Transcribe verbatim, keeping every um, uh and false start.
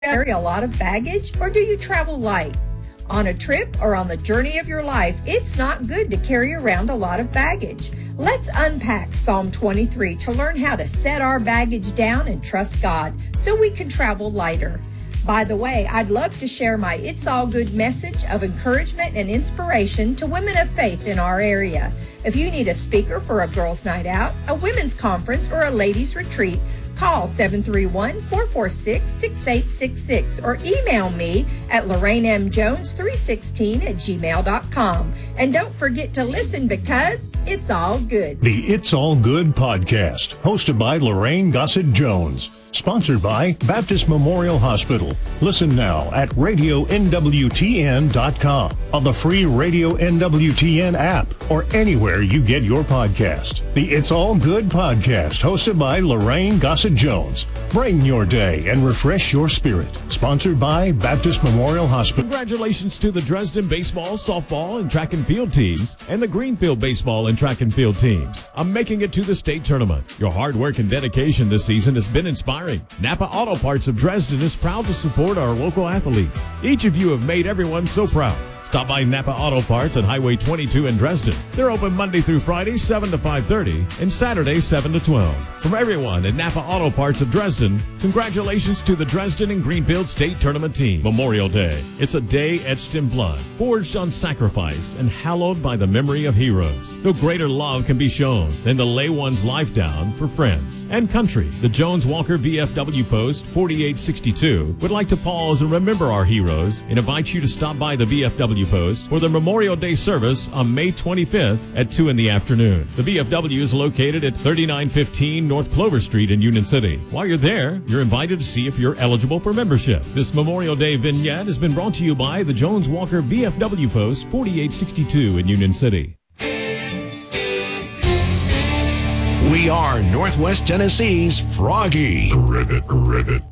carry a lot of baggage, or do you travel light? On a trip or on the journey of your life, it's not good to carry around a lot of baggage. Let's unpack Psalm twenty-three to learn how to set our baggage down and trust God so we can travel lighter. By the way, I'd love to share my It's All Good message of encouragement and inspiration to women of faith in our area. If you need a speaker for a girls' night out, a women's conference, or a ladies' retreat, call seven three one, four four six, six eight six six or email me at lorraine m jones three sixteen at gmail dot com. And don't forget to listen because it's all good. The It's All Good podcast, hosted by Lorraine Gossett Jones. Sponsored by Baptist Memorial Hospital. Listen now at radio n w t n dot com, on the free Radio N W T N app, or anywhere you get your podcast. The It's All Good podcast, hosted by Lorraine Gossett Jones. Brighten your day and refresh your spirit. Sponsored by Baptist Memorial Hospital. Congratulations to the Dresden baseball, softball, and track and field teams, and the Greenfield baseball and track and field teams on making it to the state tournament. Your hard work and dedication this season has been inspiring. Napa Auto Parts of Dresden is proud to support our local athletes. Each of you have made everyone so proud. Stop by Napa Auto Parts on Highway twenty-two in Dresden. They're open Monday through Friday, seven to five thirty, and Saturday, seven to twelve. From everyone at Napa Auto Parts of Dresden, congratulations to the Dresden and Greenfield State Tournament team. Memorial Day. It's a day etched in blood, forged on sacrifice, and hallowed by the memory of heroes. No greater love can be shown than to lay one's life down for friends and country. The Jones Walker V F W Post forty-eight sixty-two would like to pause and remember our heroes and invite you to stop by the V F W Post for the Memorial Day service on May twenty-fifth at two in the afternoon. The V F W is located at thirty-nine fifteen North Clover Street in Union City. While you're there, you're invited to see if you're eligible for membership. This Memorial Day vignette has been brought to you by the Jones Walker V F W Post forty-eight sixty-two in Union City. We are Northwest Tennessee's Froggy. Rivet, rivet.